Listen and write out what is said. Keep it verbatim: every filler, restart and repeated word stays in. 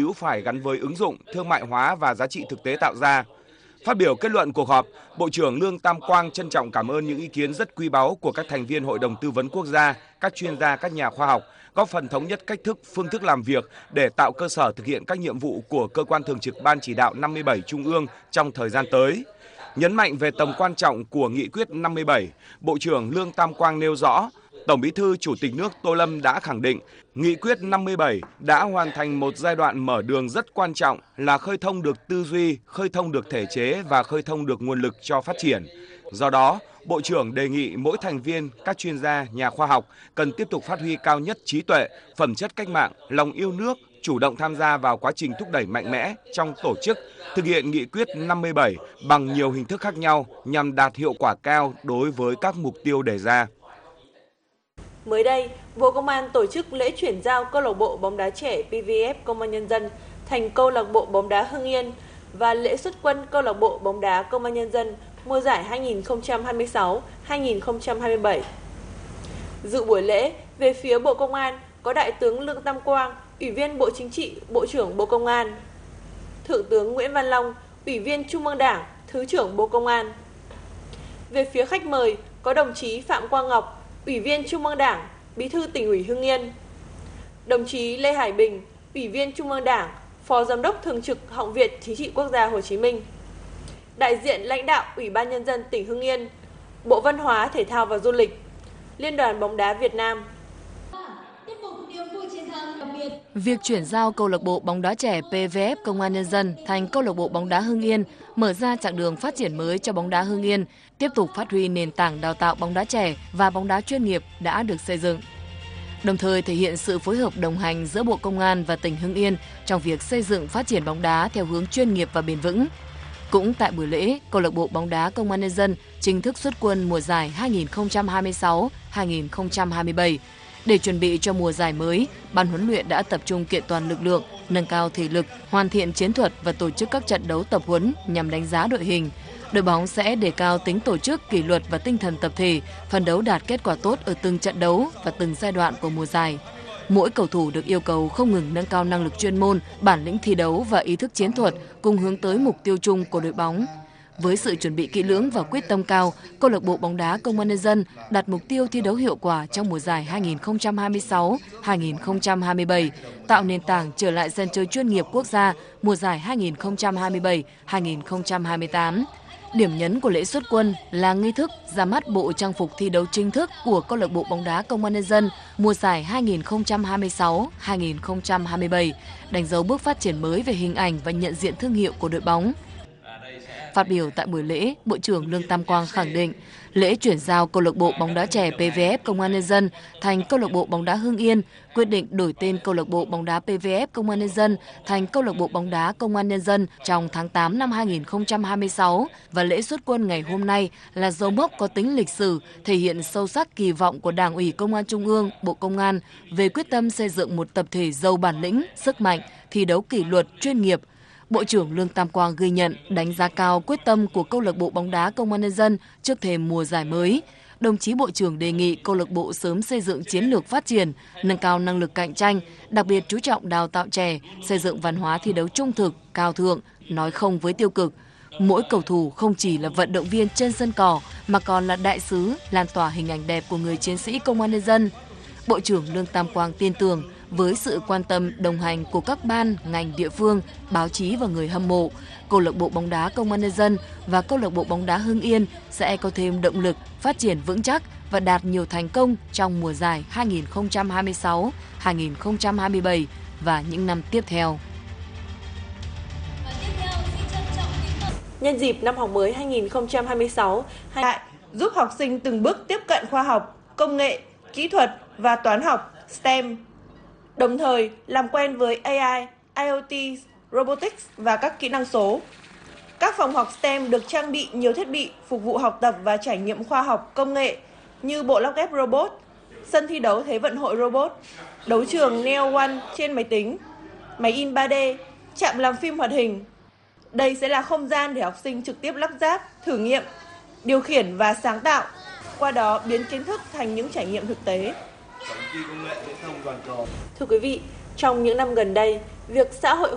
cứu phải gắn với ứng dụng, thương mại hóa và giá trị thực tế tạo ra. Phát biểu kết luận cuộc họp, Bộ trưởng Lương Tam Quang trân trọng cảm ơn những ý kiến rất quý báu của các thành viên Hội đồng Tư vấn Quốc gia, các chuyên gia, các nhà khoa học, góp phần thống nhất cách thức, phương thức làm việc để tạo cơ sở thực hiện các nhiệm vụ của Cơ quan Thường trực Ban Chỉ đạo năm mươi bảy Trung ương trong thời gian tới. Nhấn mạnh về tầm quan trọng của Nghị quyết năm mươi bảy, Bộ trưởng Lương Tam Quang nêu rõ, Tổng Bí thư Chủ tịch nước Tô Lâm đã khẳng định, Nghị quyết năm mươi bảy đã hoàn thành một giai đoạn mở đường rất quan trọng là khơi thông được tư duy, khơi thông được thể chế và khơi thông được nguồn lực cho phát triển. Do đó, Bộ trưởng đề nghị mỗi thành viên, các chuyên gia, nhà khoa học cần tiếp tục phát huy cao nhất trí tuệ, phẩm chất cách mạng, lòng yêu nước, chủ động tham gia vào quá trình thúc đẩy mạnh mẽ trong tổ chức, thực hiện Nghị quyết năm mươi bảy bằng nhiều hình thức khác nhau nhằm đạt hiệu quả cao đối với các mục tiêu đề ra. Mới đây, Bộ Công an tổ chức lễ chuyển giao câu lạc bộ bóng đá trẻ pê vê ép Công an Nhân dân thành câu lạc bộ bóng đá Hưng Yên và lễ xuất quân câu lạc bộ bóng đá Công an Nhân dân mùa giải hai nghìn không trăm hai mươi sáu hai nghìn không trăm hai mươi bảy. Dự buổi lễ, về phía Bộ Công an có Đại tướng Lương Tam Quang, Ủy viên Bộ Chính trị, Bộ trưởng Bộ Công an, Thượng tướng Nguyễn Văn Long, Ủy viên Trung ương Đảng, Thứ trưởng Bộ Công an. Về phía khách mời có đồng chí Phạm Quang Ngọc, Ủy viên Trung ương Đảng, Bí thư Tỉnh ủy Hưng Yên, đồng chí Lê Hải Bình, Ủy viên Trung ương Đảng, Phó Giám đốc Thường trực Học viện Chính trị Quốc gia Hồ Chí Minh, đại diện lãnh đạo Ủy ban Nhân dân tỉnh Hưng Yên, Bộ Văn hóa, Thể thao và Du lịch, Liên đoàn bóng đá Việt Nam. Việc chuyển giao câu lạc bộ bóng đá trẻ pê vê ép Công an Nhân dân thành câu lạc bộ bóng đá Hưng Yên mở ra chặng đường phát triển mới cho bóng đá Hưng Yên, tiếp tục phát huy nền tảng đào tạo bóng đá trẻ và bóng đá chuyên nghiệp đã được xây dựng. Đồng thời thể hiện sự phối hợp đồng hành giữa Bộ Công an và tỉnh Hưng Yên trong việc xây dựng phát triển bóng đá theo hướng chuyên nghiệp và bền vững. Cũng tại buổi lễ, câu lạc bộ bóng đá Công an Nhân dân chính thức xuất quân mùa giải hai nghìn không trăm hai mươi sáu hai nghìn không trăm hai mươi bảy. Để chuẩn bị cho mùa giải mới, ban huấn luyện đã tập trung kiện toàn lực lượng, nâng cao thể lực, hoàn thiện chiến thuật và tổ chức các trận đấu tập huấn nhằm đánh giá đội hình. Đội bóng sẽ đề cao tính tổ chức, kỷ luật và tinh thần tập thể, phấn đấu đạt kết quả tốt ở từng trận đấu và từng giai đoạn của mùa giải. Mỗi cầu thủ được yêu cầu không ngừng nâng cao năng lực chuyên môn, bản lĩnh thi đấu và ý thức chiến thuật cùng hướng tới mục tiêu chung của đội bóng. Với sự chuẩn bị kỹ lưỡng và quyết tâm cao, câu lạc bộ bóng đá Công an Nhân dân đặt mục tiêu thi đấu hiệu quả trong mùa giải hai nghìn không trăm hai mươi sáu hai nghìn không trăm hai mươi bảy, tạo nền tảng trở lại sân chơi chuyên nghiệp quốc gia mùa giải hai nghìn không trăm hai mươi bảy hai nghìn không trăm hai mươi tám. Điểm nhấn của lễ xuất quân là nghi thức ra mắt bộ trang phục thi đấu chính thức của câu lạc bộ bóng đá Công an Nhân dân mùa giải hai nghìn không trăm hai mươi sáu hai nghìn không trăm hai mươi bảy, đánh dấu bước phát triển mới về hình ảnh và nhận diện thương hiệu của đội bóng. Phát biểu tại buổi lễ, Bộ trưởng Lương Tam Quang khẳng định, lễ chuyển giao câu lạc bộ bóng đá trẻ pê vê ép Công an Nhân dân thành câu lạc bộ bóng đá Hưng Yên, quyết định đổi tên câu lạc bộ bóng đá pê vê ép Công an Nhân dân thành câu lạc bộ bóng đá Công an Nhân dân trong tháng tám năm hai nghìn không trăm hai mươi sáu và lễ xuất quân ngày hôm nay là dấu mốc có tính lịch sử, thể hiện sâu sắc kỳ vọng của Đảng ủy Công an Trung ương, Bộ Công an về quyết tâm xây dựng một tập thể giàu bản lĩnh, sức mạnh, thi đấu kỷ luật, chuyên nghiệp. Bộ trưởng Lương Tam Quang ghi nhận, đánh giá cao quyết tâm của câu lạc bộ bóng đá Công an Nhân dân trước thềm mùa giải mới. Đồng chí Bộ trưởng đề nghị câu lạc bộ sớm xây dựng chiến lược phát triển, nâng cao năng lực cạnh tranh, đặc biệt chú trọng đào tạo trẻ, xây dựng văn hóa thi đấu trung thực, cao thượng, nói không với tiêu cực. Mỗi cầu thủ không chỉ là vận động viên trên sân cỏ mà còn là đại sứ, lan tỏa hình ảnh đẹp của người chiến sĩ Công an Nhân dân. Bộ trưởng Lương Tam Quang tin tưởng, với sự quan tâm đồng hành của các ban, ngành địa phương, báo chí và người hâm mộ, câu lạc bộ bóng đá Công an Nhân dân và câu lạc bộ bóng đá Hưng Yên sẽ có thêm động lực phát triển vững chắc và đạt nhiều thành công trong mùa giải hai nghìn không trăm hai mươi sáu hai nghìn không trăm hai mươi bảy và những năm tiếp theo. Nhân dịp năm học mới hai nghìn không trăm hai mươi sáu, hai giúp học sinh từng bước tiếp cận khoa học, công nghệ, kỹ thuật và toán học STEM, đồng thời làm quen với a i, IoT, Robotics và các kỹ năng số. Các phòng học STEM được trang bị nhiều thiết bị phục vụ học tập và trải nghiệm khoa học công nghệ như bộ lắp ghép robot, sân thi đấu Thế vận hội robot, đấu trường Neo One trên máy tính, máy in ba D, trạm làm phim hoạt hình. Đây sẽ là không gian để học sinh trực tiếp lắp ráp, thử nghiệm, điều khiển và sáng tạo, qua đó biến kiến thức thành những trải nghiệm thực tế. Thưa quý vị, trong những năm gần đây, việc xã hội